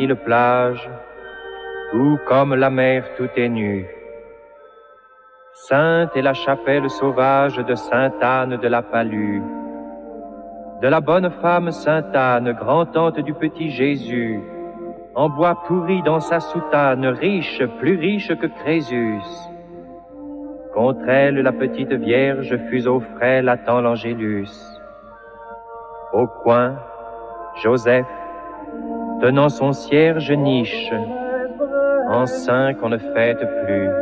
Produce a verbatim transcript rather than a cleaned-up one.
fertile plage, où comme la mer tout est nu. Sainte est la chapelle sauvage de Sainte-Anne de la Palue, de la bonne femme Sainte-Anne, grand-tante du petit Jésus, en bois pourri dans sa soutane, riche, plus riche que Crésus. Contre elle, la petite Vierge fuseau frêle attend l'Angélus. Au coin, Joseph, tenant son cierge niche, en saint qu'on ne fête plus.